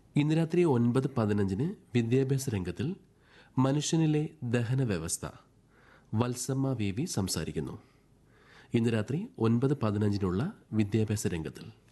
ഇന്ന് രാത്രി 9:15 വിദ്യാഭ്യാസ രംഗത്തിൽ മനുഷ്യനിലെ ദഹന വ്യവസ്ഥ വത്സമ്മ വി സംസാരിക്കുന്നു. ഇന്ന് രാത്രി 9:15 വിദ്യാഭ്യാസ രംഗത്തിൽ